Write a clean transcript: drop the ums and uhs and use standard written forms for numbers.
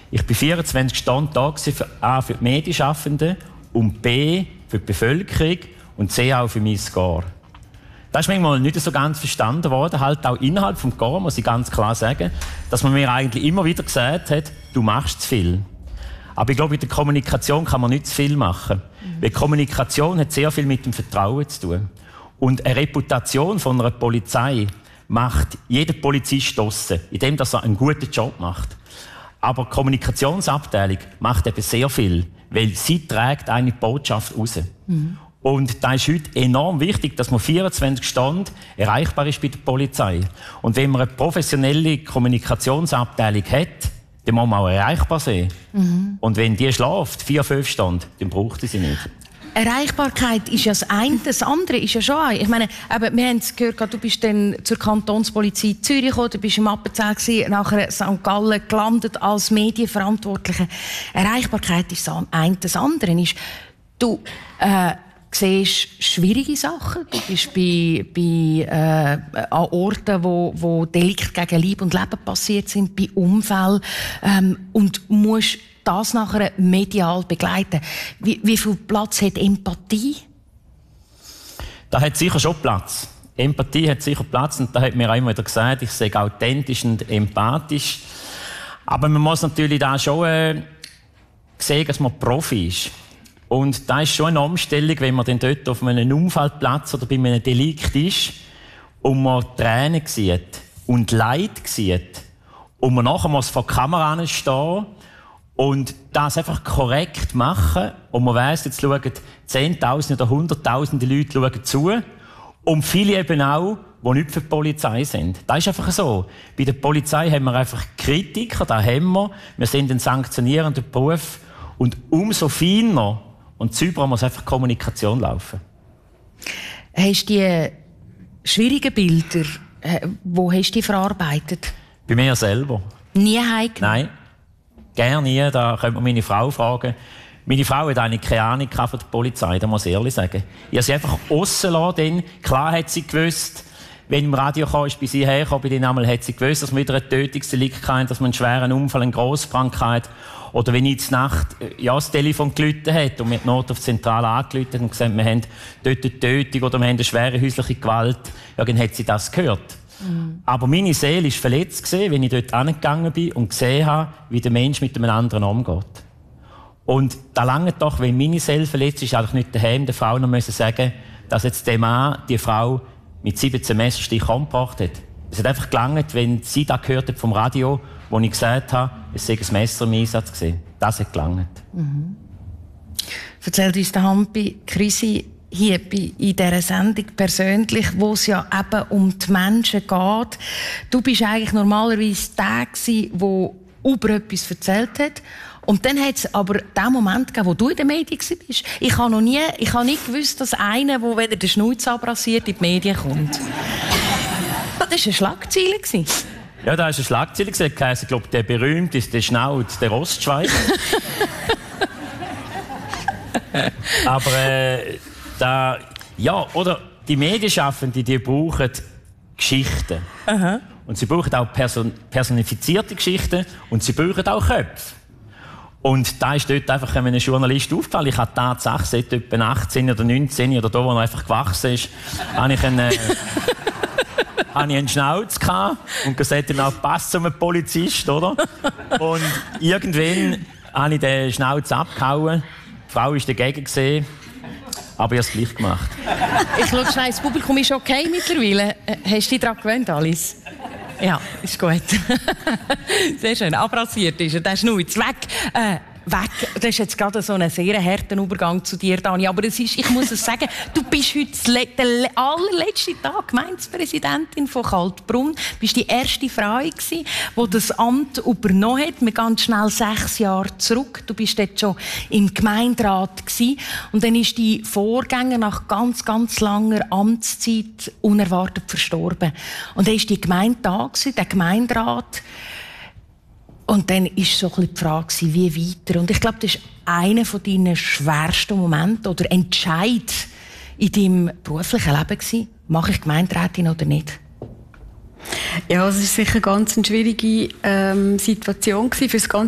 Ich war 24 Stunden da für A, für die Medienschaffenden und B, für die Bevölkerung und C, auch für mein Score. Das ist manchmal nicht so ganz verstanden worden, halt auch innerhalb des Chor, muss ich ganz klar sagen, dass man mir eigentlich immer wieder gesagt hat, du machst zu viel. Aber ich glaube, in der Kommunikation kann man nicht zu viel machen. Weil Kommunikation hat sehr viel mit dem Vertrauen zu tun. Und eine Reputation von einer Polizei macht jeder Polizist draussen, indem er einen guten Job macht. Aber die Kommunikationsabteilung macht eben sehr viel, weil sie trägt eine Botschaft raus. Und da ist heute enorm wichtig, dass man 24 Stunden erreichbar ist bei der Polizei. Und wenn man eine professionelle Kommunikationsabteilung hat, dann muss man auch erreichbar sein. Und wenn die schläft, 4-5 Stunden, dann braucht sie nicht. Erreichbarkeit ist ja das eine, das andere ist ja schon ein. Ich meine, eben, wir haben es gehört, du bist dann zur Kantonspolizei Zürich gekommen, du bist im Appenzell gewesen, nachher St. Gallen gelandet als Medienverantwortlicher. Erreichbarkeit ist das eine, das andere ist, du siehst schwierige Sachen. Du bist an Orten, wo Delikte gegen Leib und Leben passiert sind, bei Unfällen, und musst das nachher medial begleiten. Wie viel Platz hat Empathie? Da hat sicher schon Platz. Empathie hat sicher Platz und da hat mir auch immer wieder gesagt, ich sei authentisch und empathisch. Aber man muss natürlich da schon sehen, dass man Profi ist. Und da ist schon eine Umstellung, wenn man dann dort auf einem Unfallplatz oder bei einem Delikt ist und man Tränen sieht und Leid sieht und man nachher muss vor der Kamera stehen und das einfach korrekt machen und man weiss, jetzt schauen 10'000 oder 100'000 Leute schauen zu und viele eben auch, die nicht für die Polizei sind. Das ist einfach so. Bei der Polizei haben wir einfach Kritiker, da haben wir. Wir sind ein sanktionierender Beruf und umso feiner und sauberer muss einfach Kommunikation laufen. Hast du die schwierigen Bilder, wo hast du die verarbeitet? Bei mir selber. Nie heimgenommen? Nein, gerne nie. Da könnte man meine Frau fragen. Meine Frau hat eigentlich keine Ahnung von der Polizei, das muss ich ehrlich sagen. Ich habe sie einfach rausgelassen. Klar hat sie gewusst, wenn im Radio kam, ist bei sie hergekommen, bei den einmal hat sie gewusst, dass man wieder ein Tötungsdelikt kann, dass man einen schweren Unfall, eine Grossbrand hat. Oder wenn ich in der Nacht das Telefon geläutet hat und mir die Not auf die Zentrale angeläutet und gesagt, wir haben dort eine Tötung oder wir haben eine schwere häusliche Gewalt, ja, dann hat sie das gehört. Aber meine Seele war verletzt gewesen, wenn ich dort angegangen bin und gesehen habe, wie der Mensch mit einem anderen umgeht. Und da lange doch, wenn meine Seele verletzt ist, eigentlich nicht daheim der Frau noch müssen sagen, dass jetzt der Mann die Frau mit 17 Messerstichen umgebracht hat. Es hat einfach gelangt, wenn sie das gehört hat vom Radio, wo ich gesagt habe, es sei ein Messer im Einsatz gewesen. Das hat gelangt. Erzählt uns der Hampi Krisi hier in dieser Sendung persönlich, wo es ja eben um die Menschen geht. Du bist eigentlich normalerweise der gewesen, der über etwas erzählt hat. Und dann hat es aber den Moment gegeben, wo du in den Medien warst. Ich habe nicht gewusst, dass einer, der, wenn er den Schnauze abrasiert, in die Medien kommt. Das war eine Schlagzeile. Ja, da war eine Schlagzeile. Ich glaube, der berühmteste Schnauz, der Ostschweiz. Aber oder die Medienschaffenden, die brauchen Geschichten. Aha. Und sie brauchen auch personifizierte Geschichten und sie brauchen auch Köpfe. Und da ist dort einfach einem Journalist aufgefallen. Ich hatte Tatsache, seit etwa 18 oder 19 oder da, wo er einfach gewachsen ist, habe ich einen Schnauz gehabt und gesagt, dann auch passt zu einem Polizist, oder? Und irgendwann habe ich den Schnauz abgehauen. Die Frau war dagegen gesehen, aber ich habe es gleich gemacht. Ich schaue schnell, das Publikum ist okay mittlerweile. Hast du dich daran gewöhnt, Alice? Ja, ist gut. Sehr schön. Abrasiert ist er, der Schnauz. Weg. Das ist jetzt gerade so ein sehr harter Übergang zu dir, Dani. Aber ich muss es sagen, du bist heute der allerletzte Tag Gemeindepräsidentin von Kaltbrunn. Du bist die erste Frau gewesen, die das Amt übernommen hat. Wir gehen schnell 6 Jahre zurück. Du bist dort schon im Gemeinderat gewesen. Und dann ist die Vorgänger nach ganz, ganz langer Amtszeit unerwartet verstorben. Und dann war die Gemeinde da gewesen, der Gemeinderat. Und dann war so ein bisschen die Frage, wie weiter. Und ich glaube, das ist einer deiner schwersten Momente oder Entscheid in deinem beruflichen Leben gewesen. Mache ich Gemeinderätin oder nicht? Ja, es war sicher eine ganz schwierige Situation für das ganze